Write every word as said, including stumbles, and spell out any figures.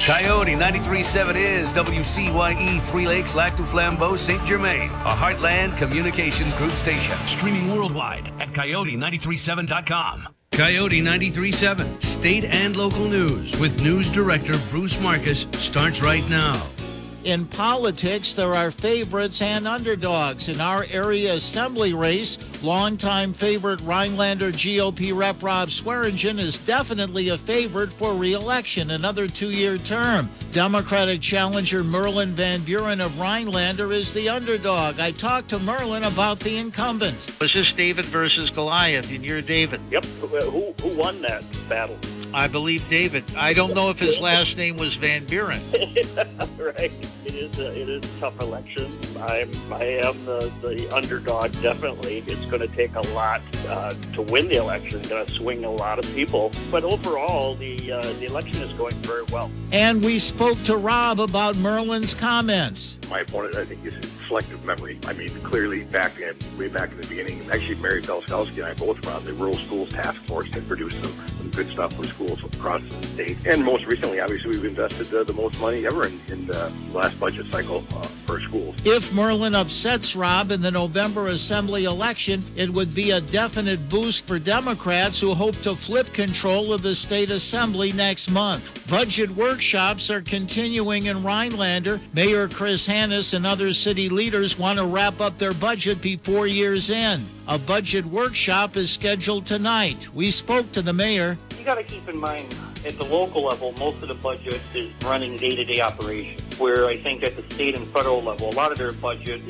Coyote ninety-three point seven is W C Y E Three Lakes, Lac du Flambeau, Saint Germain, a Heartland Communications Group station. Streaming worldwide at coyote nine three seven dot com. Coyote ninety-three point seven, state and local news with News Director Bruce Marcus starts right now. In politics, there are favorites and underdogs. In our area assembly race, longtime favorite Rhinelander G O P Rep Rob Swearingen is definitely a favorite for re-election, another two-year term. Democratic challenger Merlin Van Buren of Rhinelander is the underdog. I talked to Merlin about the incumbent. This is David versus Goliath, and you're David. Yep. Who who won that battle? I believe David. I don't know if his last name was Van Buren. Right. It is a, it is a tough election. I'm I am the, the underdog, definitely. It's going to take a lot uh, to win the election. It's going to swing a lot of people. But overall, the uh, the election is going very well. And we spoke to Rob about Merlin's comments. My opponent, I think, is selective memory. I mean, clearly back in, way back in the beginning, actually Mary Belskowski and I both were on the Rural Schools Task Force that produced some, some good stuff for schools across the state. And most recently, obviously, we've invested uh, the most money ever in, in the last budget cycle uh, for schools. If Merlin upsets Rob in the November Assembly election, it would be a definite boost for Democrats who hope to flip control of the state assembly next month. Budget workshops are continuing in Rhinelander. Mayor Chris Hannes and other city leaders want to wrap up their budget before year's end. A budget workshop is scheduled tonight. We spoke to the mayor. You got to keep in mind, at the local level, most of the budget is running day-to-day operations, where I think at the state and federal level, a lot of their budget